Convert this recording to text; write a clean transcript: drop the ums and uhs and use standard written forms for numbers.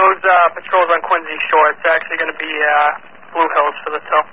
those patrols on Quincy Shore. It's actually going to be Blue Hills for the tow.